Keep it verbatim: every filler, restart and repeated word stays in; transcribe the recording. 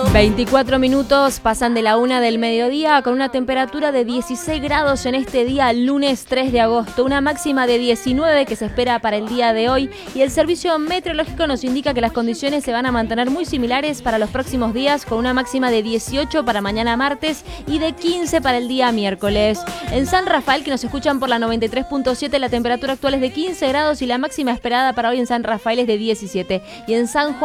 veinticuatro minutos pasan de la una del mediodía con una temperatura de dieciséis grados en este día, lunes tres de agosto. Una máxima de diecinueve que se espera para el día de hoy. Y el servicio meteorológico nos indica que las condiciones se van a mantener muy similares para los próximos días, con una máxima de dieciocho para mañana martes y de quince para el día miércoles. En San Rafael, que nos escuchan por la noventa y tres punto siete, la temperatura actual es de quince grados y la máxima esperada para hoy en San Rafael es de diecisiete. Y en San Juan